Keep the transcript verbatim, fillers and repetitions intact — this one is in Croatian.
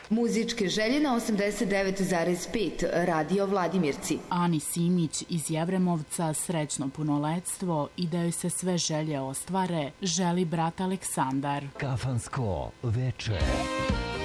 Muzičke želje na osamdeset devet zarez pet Radio Vladimirci. Ani Simić iz Jevremovca srećno punoletstvo i da joj se sve želje ostvare želi brat Aleksandar. Kafansko veče.